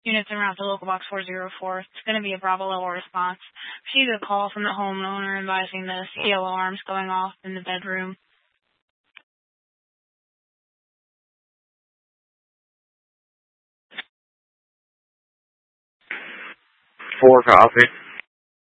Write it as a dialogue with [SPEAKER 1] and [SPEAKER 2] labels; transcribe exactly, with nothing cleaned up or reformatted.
[SPEAKER 1] Units en route to local box four zero four. It's going to be a Bravo level response. Received a call from the homeowner advising the C O alarms going off in the bedroom.
[SPEAKER 2] Four copy.